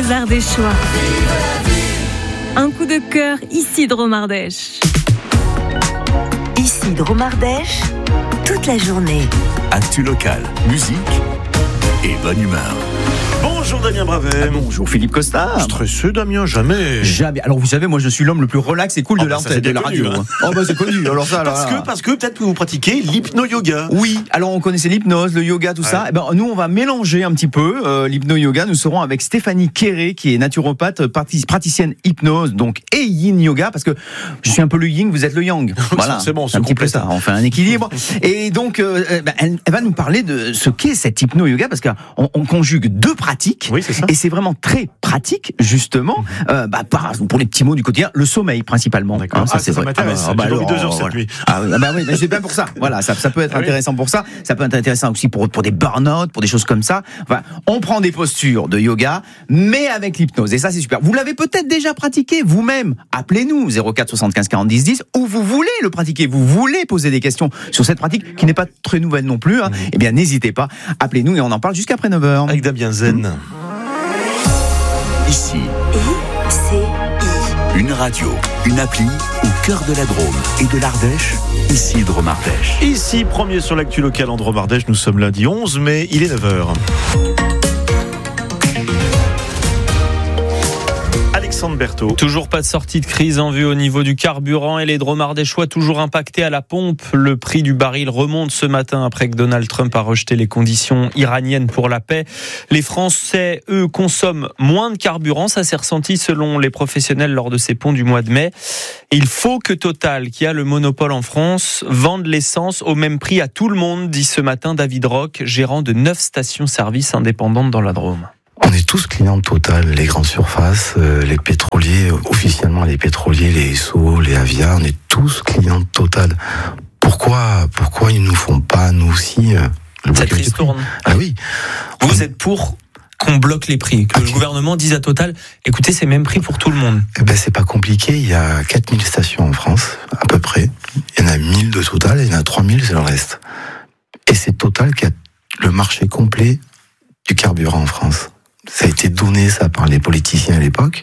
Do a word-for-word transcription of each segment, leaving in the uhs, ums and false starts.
aux Ardéchois. Un coup de cœur, ici de Romardèche. Ici de Romardèche, toute la journée. Actu local, musique et bonne humeur. Bonjour Damien Bravet. Ah, bonjour Philippe Costa. Stressé Damien, jamais. Jamais. Alors vous savez, moi je suis l'homme le plus relax et cool oh de, bah la, ça, de la radio. connu, hein. Oh bah c'est connu. Alors ça, parce alors, que parce que peut-être que vous pratiquez l'hypno-yoga. Oui. Alors on connaissait l'hypnose, le yoga, tout ouais. ça. Et ben nous on va mélanger un petit peu euh, l'hypno-yoga. Nous serons avec Stéphanie Kéré qui est naturopathe, praticienne hypnose, donc et yin yoga parce que je suis un peu le yin, vous êtes le yang. Voilà. C'est bon, c'est un petit peu ça. On fait un équilibre. Et donc euh, ben, elle, elle va nous parler de ce qu'est cette hypno-yoga parce qu'on on conjugue deux pratiques. Oui, c'est ça. Et c'est vraiment très pratique, justement, euh, bah, pour les petits mots du quotidien, le sommeil principalement. D'accord. Hein, ça, ah, c'est ça, ça m'intéresse. Ah, bah, J'ai dormi deux heures cette nuit. Ah, bah oui, bah, c'est bien pour ça. Voilà, ça, ça peut être intéressant pour ça. Ça peut être intéressant aussi pour pour des burn-out, pour des choses comme ça. Enfin, on prend des postures de yoga, mais avec l'hypnose. Et ça, c'est super. Vous l'avez peut-être déjà pratiqué vous-même. Appelez-nous zéro quatre soixante-quinze quarante dix dix ou vous voulez le pratiquer. Vous voulez poser des questions sur cette pratique qui n'est pas très nouvelle non plus. Hein. Eh bien, n'hésitez pas. Appelez-nous et on en parle jusqu'après neuf heures. Avec Damien Zen. Mmh. Ici, I C I. Une radio, une appli au cœur de la Drôme et de l'Ardèche, ici de Romardèche. Ici, premier sur l'actu locale en Drôme-Ardèche, nous sommes lundi onze mai, il est neuf heures. Alexandre Berthaud. Toujours pas de sortie de crise en vue au niveau du carburant et les Drôme-Ardéchois toujours impactés à la pompe. Le prix du baril remonte ce matin après que Donald Trump a rejeté les conditions iraniennes pour la paix. Les Français, eux, consomment moins de carburant. Ça s'est ressenti selon les professionnels lors de ces ponts du mois de mai. Et il faut que Total, qui a le monopole en France, vende l'essence au même prix à tout le monde, dit ce matin David Roch, gérant de neuf stations-service indépendantes dans la Drôme. On est tous clients de Total, les grandes surfaces, euh, les pétroliers, officiellement les pétroliers, les Esso, les Avia, on est tous clients de Total. Pourquoi, pourquoi ils nous font pas, nous aussi, euh, le Cette ristourne. Ah oui. Vous on... êtes pour qu'on bloque les prix, que ah, le gouvernement dise à Total, écoutez, c'est même prix pour tout le monde. Eh ben, c'est pas compliqué, il y a quatre mille stations en France, à peu près. Il y en a mille de Total, et il y en a trois mille, c'est le reste. Et c'est Total qui a le marché complet du carburant en France. Ça a été donné, ça, par les politiciens à l'époque.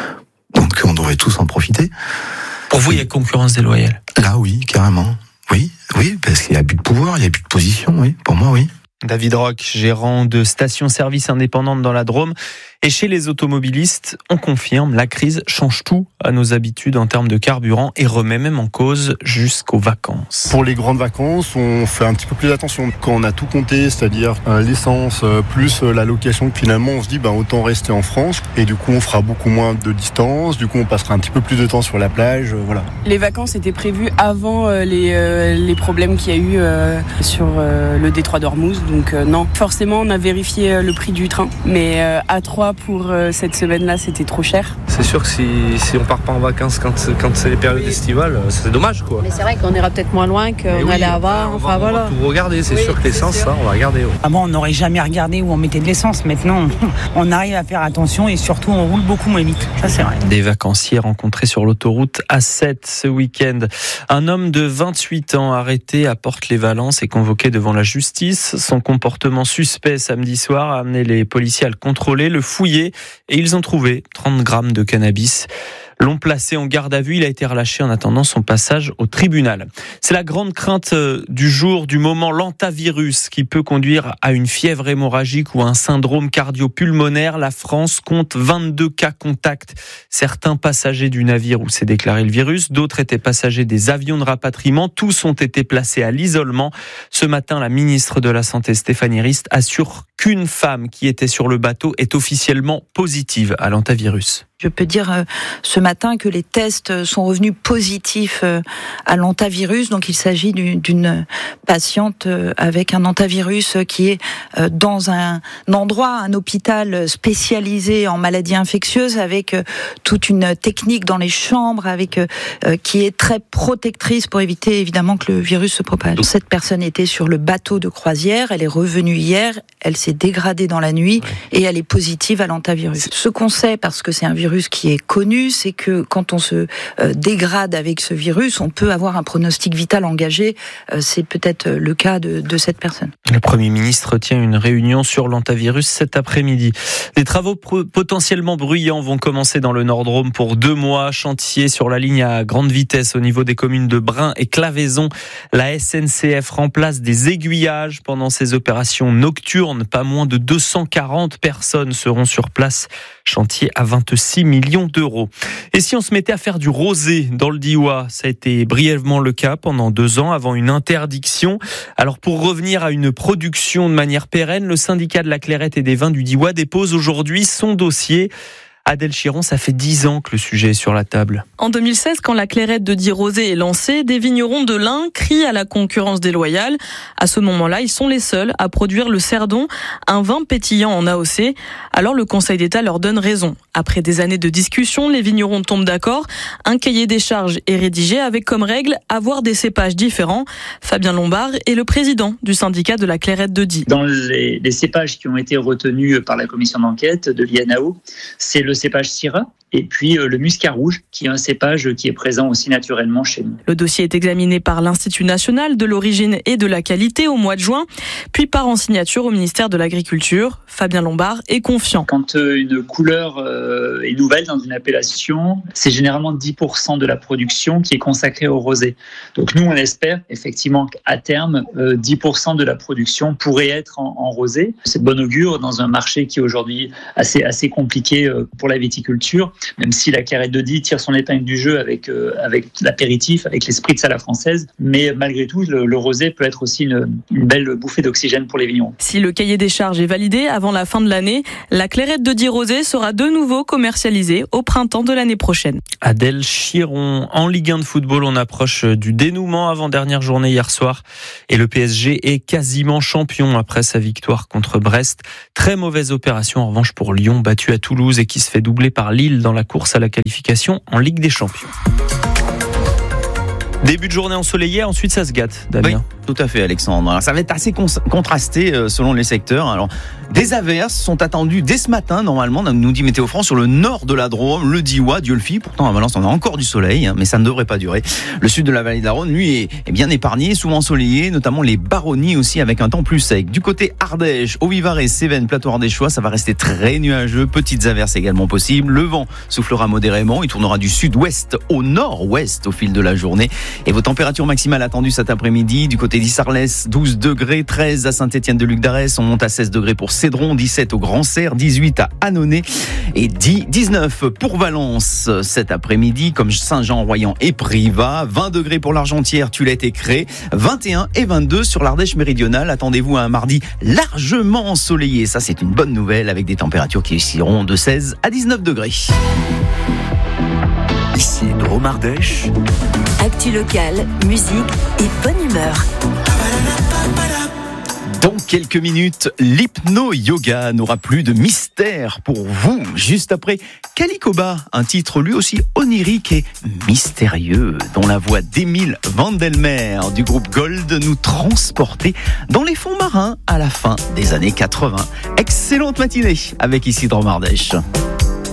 Donc, on devrait tous en profiter. Pour vous, il y a concurrence déloyale? Là, oui, carrément. Oui, oui, parce qu'il y a plus de pouvoir, il y a plus de position, oui. Pour moi, oui. David Roch, gérant de stations-service indépendantes dans la Drôme. Et chez les automobilistes, on confirme, la crise change tout à nos habitudes en termes de carburant et remet même en cause jusqu'aux vacances. Pour les grandes vacances, on fait un petit peu plus attention. Quand on a tout compté, c'est-à-dire euh, l'essence euh, plus euh, la location, finalement on se dit ben, autant rester en France. Et du coup on fera beaucoup moins de distance, du coup on passera un petit peu plus de temps sur la plage, euh, voilà. Les vacances étaient prévues avant euh, les, euh, les problèmes qu'il y a eu euh, sur euh, le détroit d'Ormuz. Donc euh, non, forcément on a vérifié euh, le prix du train. Mais euh, à trois pour euh, cette semaine-là, c'était trop cher. C'est sûr que si, si on part pas en vacances quand, quand c'est les périodes estivales, c'est dommage quoi. Mais c'est vrai qu'on ira peut-être moins loin qu'on oui, allait avoir. On enfin, va, voilà. on va tout regarder, c'est oui, sûr que l'essence, ça, on va regarder. Ouais. Avant, on n'aurait jamais regardé où on mettait de l'essence. Maintenant, on arrive à faire attention et surtout, on roule beaucoup moins vite. Ça, c'est vrai. Des vacanciers rencontrés sur l'autoroute A sept ce week-end. Un homme de vingt-huit ans arrêté à Porte-les-Valences et convoqué devant la justice. Son comportement suspect samedi soir a amené les policiers à le contrôler, le fouiller et ils ont trouvé trente grammes de cannabis. L'ont placé en garde à vue. Il a été relâché en attendant son passage au tribunal. C'est la grande crainte du jour, du moment, l'hantavirus qui peut conduire à une fièvre hémorragique ou un syndrome cardio-pulmonaire. La France compte vingt-deux cas contacts. Certains passagers du navire où s'est déclaré le virus, d'autres étaient passagers des avions de rapatriement. Tous ont été placés à l'isolement. Ce matin, la ministre de la Santé, Stéphanie Rist, assure qu'une femme qui était sur le bateau est officiellement positive à l'hantavirus. Je peux dire euh, ce matin que les tests sont revenus positifs euh, à l'hantavirus. Donc il s'agit d'une, d'une patiente euh, avec un hantavirus qui est euh, dans un, un endroit, un hôpital spécialisé en maladies infectieuses, avec euh, toute une technique dans les chambres, avec euh, qui est très protectrice pour éviter évidemment que le virus se propage. Cette personne était sur le bateau de croisière, elle est revenue hier, elle s'est dégradée dans la nuit et elle est positive à l'hantavirus. Ce qu'on sait, parce que c'est un virus qui est connu, c'est que quand on se euh, dégrade avec ce virus, on peut avoir un pronostic vital engagé. Euh, c'est peut-être le cas de, de cette personne. Le Premier ministre tient une réunion sur l'hantavirus cet après-midi. Des travaux pro- potentiellement bruyants vont commencer dans le Nord-Drôme pour deux mois. Chantier sur la ligne à grande vitesse au niveau des communes de Brin et Claveyson. La S N C F remplace des aiguillages pendant ces opérations nocturnes. Pas moins de deux cent quarante personnes seront sur place. Chantier à vingt-six millions d'euros. Et si on se mettait à faire du rosé dans le Diois, ça a été brièvement le cas pendant deux ans avant une interdiction. Alors pour revenir à une production de manière pérenne, le syndicat de la Clairette et des vins du Diois dépose aujourd'hui son dossier. Adèle Chiron, ça fait dix ans que le sujet est sur la table. En deux mille seize, quand la Clairette de Die Rosé est lancée, des vignerons de l'Ain crient à la concurrence déloyale. À ce moment-là, ils sont les seuls à produire le Cerdon, un vin pétillant en A O C. Alors le Conseil d'État leur donne raison. Après des années de discussion, les vignerons tombent d'accord. Un cahier des charges est rédigé avec comme règle avoir des cépages différents. Fabien Lombard est le président du syndicat de la Clairette de Die. Dans les, les cépages qui ont été retenus par la commission d'enquête de l'I N A O, c'est le cépage Syrah et puis le muscat rouge, qui est un cépage qui est présent aussi naturellement chez nous. Le dossier est examiné par l'Institut national de l'origine et de la qualité au mois de juin, puis part en signature au ministère de l'Agriculture. Fabien Lombard est confiant. Quand une couleur est nouvelle dans une appellation, c'est généralement dix pour cent de la production qui est consacrée au rosé. Donc nous, on espère effectivement qu'à terme, dix pour cent de la production pourrait être en, en rosé. C'est de bon augure dans un marché qui est aujourd'hui assez, assez compliqué pour la viticulture, même si la Clairette de Die tire son épingle du jeu avec, euh, avec l'apéritif, avec les spritz à la française. Mais malgré tout, le, le rosé peut être aussi une, une belle bouffée d'oxygène pour les vignerons. Si le cahier des charges est validé avant la fin de l'année, la Clairette de Die Rosé sera de nouveau commercialisée au printemps de l'année prochaine. Adèle Chiron, en Ligue un de football, on approche du dénouement avant-dernière journée hier soir. Et le P S G est quasiment champion après sa victoire contre Brest. Très mauvaise opération en revanche pour Lyon, battu à Toulouse et qui se fait doubler par Lille dans la course à la qualification en Ligue des Champions. Début de journée ensoleillée, ensuite ça se gâte, Damien. Oui, tout à fait, Alexandre. Alors, ça va être assez cons- contrasté euh, selon les secteurs. Alors, des averses sont attendues dès ce matin, normalement, nous dit Météo France, sur le nord de la Drôme, le Diois, Dieu-le-Fit. Pourtant, à Valence, on a encore du soleil, hein, mais ça ne devrait pas durer. Le sud de la vallée de la Rhône, lui, est, est bien épargné, souvent ensoleillé, notamment les Baronnies aussi, avec un temps plus sec. Du côté Ardèche, Haut-Vivarais, Cévennes, plateau ardéchois, ça va rester très nuageux. Petites averses également possibles. Le vent soufflera modérément. Il tournera du sud-ouest au nord-ouest au fil de la journée. Et vos températures maximales attendues cet après-midi, du côté d'Issarlès, douze degrés, treize à Saint-Étienne-de-Luc d'Arès, on monte à seize degrés pour Cédron, dix-sept au Grand Serre, dix-huit à Annonay et dix, dix-neuf pour Valence cet après-midi, comme Saint-Jean-Royan et Privas, vingt degrés pour l'Argentière, Tulette et Cré, vingt et un et vingt-deux sur l'Ardèche méridionale. Attendez-vous à un mardi largement ensoleillé, ça c'est une bonne nouvelle, avec des températures qui oscilleront de seize à dix-neuf degrés. Ici Drôme Ardèche. Actu locale, musique et bonne humeur. Dans quelques minutes, l'hypno-yoga n'aura plus de mystère pour vous. Juste après, Kalikoba, un titre lui aussi onirique et mystérieux, dont la voix d'Émile Vandelmer du groupe Gold nous transportait dans les fonds marins à la fin des années quatre-vingts. Excellente matinée avec ici Drôme Ardèche.